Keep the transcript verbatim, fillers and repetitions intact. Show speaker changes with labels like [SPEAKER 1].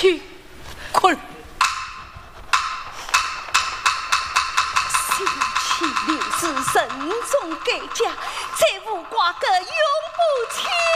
[SPEAKER 1] 去困。
[SPEAKER 2] 心气流是慎重改嫁，再无瓜葛永不清。